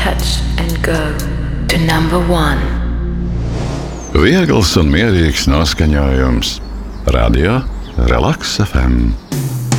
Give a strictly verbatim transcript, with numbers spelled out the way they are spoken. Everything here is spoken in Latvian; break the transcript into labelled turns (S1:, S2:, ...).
S1: touch and go to number one.
S2: Viegls un mierīgs noskaņojums. Radio Relaks F M.